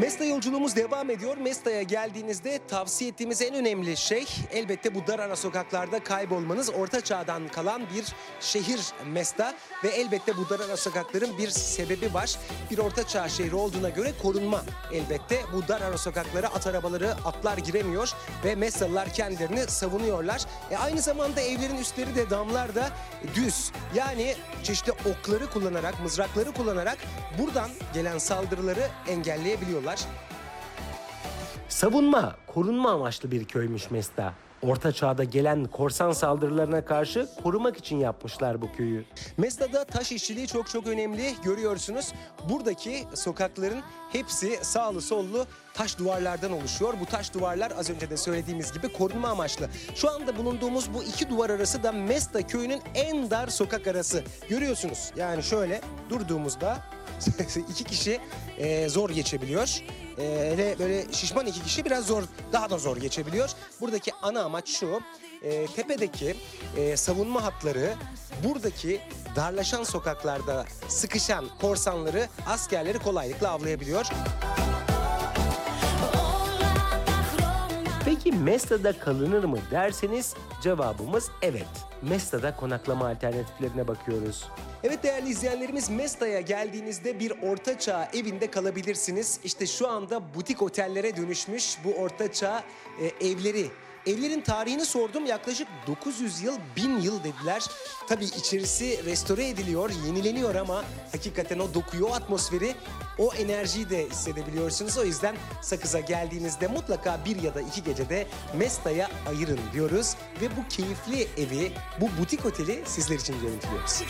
Mesta yolculuğumuz devam ediyor. Mesta'ya geldiğinizde tavsiye ettiğimiz en önemli şey elbette bu dar ara sokaklarda kaybolmanız. Orta çağdan kalan bir şehir Mesta ve elbette bu dar ara sokakların bir sebebi var. Bir orta çağ şehri olduğuna göre korunma elbette. Bu dar ara sokaklara at arabaları, atlar giremiyor ve Mestalılar kendilerini savunuyorlar. Aynı zamanda evlerin üstleri de damlar da düz. Yani çeşitli okları kullanarak, mızrakları kullanarak buradan gelen saldırıları engelleyebiliyorlar. Savunma, korunma amaçlı bir köymüş Mesta. Orta çağda gelen korsan saldırılarına karşı korumak için yapmışlar bu köyü. Mesta'da taş işçiliği çok önemli. Görüyorsunuz buradaki sokakların hepsi sağlı sollu taş duvarlardan oluşuyor. Bu taş duvarlar az önce de söylediğimiz gibi korunma amaçlı. Şu anda bulunduğumuz bu iki duvar arası da Mesta köyünün en dar sokak arası. Görüyorsunuz yani şöyle durduğumuzda iki kişi zor geçebiliyor. Hele böyle şişman iki kişi biraz zor, daha da zor geçebiliyor. Buradaki ana amaç şu, tepedeki savunma hatları buradaki darlaşan sokaklarda sıkışan korsanları, askerleri kolaylıkla avlayabiliyor. Peki Mesta'da kalınır mı derseniz cevabımız evet. Mesta'da konaklama alternatiflerine bakıyoruz. Evet değerli izleyenlerimiz, Mesta'ya geldiğinizde bir ortaçağ evinde kalabilirsiniz. İşte şu anda butik otellere dönüşmüş bu ortaçağ evleri. Evlerin tarihini sordum, yaklaşık 900 yıl, 1000 yıl dediler. Tabii içerisi restore ediliyor, yenileniyor ama hakikaten o dokuyu, o atmosferi, o enerjiyi de hissedebiliyorsunuz. O yüzden Sakız'a geldiğinizde mutlaka bir ya da iki gecede Mesta'ya ayırın diyoruz. Ve bu keyifli evi, bu butik oteli sizler için görüntülüyoruz.